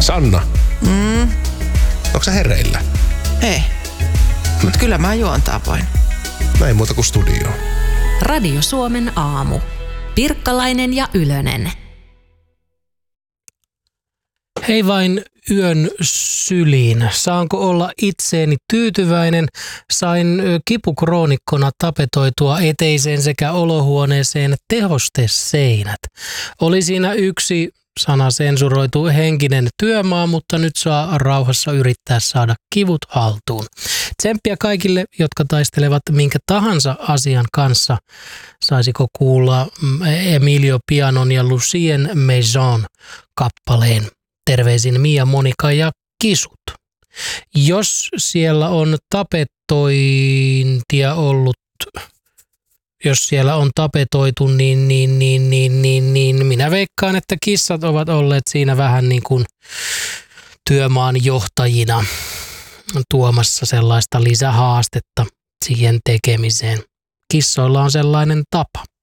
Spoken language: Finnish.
Sanna, onko sä hereillä? Ei, mutta kyllä mä juontaa voin. Näin muuta kuin studioon. Radio Suomen aamu. Pirkkalainen ja Ylönen. Hei vain yön syliin. Saanko olla itseeni tyytyväinen? Sain kipukroonikkona tapetoitua eteiseen sekä olohuoneeseen tehosteseinät. Oli siinä yksi sana sensuroitu henkinen työmaa, mutta nyt saa rauhassa yrittää saada kivut haltuun. Tsemppiä kaikille, jotka taistelevat minkä tahansa asian kanssa. Saisiko kuulla Emilio Pianon ja Lucien Maison kappaleen. Terveisin Mia, Monika ja Kisut. Jos siellä on tapetointia ollut, jos siellä on tapetoitu, niin minä veikkaan, että kissat ovat olleet siinä vähän niin kuin työmaan johtajina tuomassa sellaista lisähaastetta siihen tekemiseen. Kissoilla on sellainen tapa.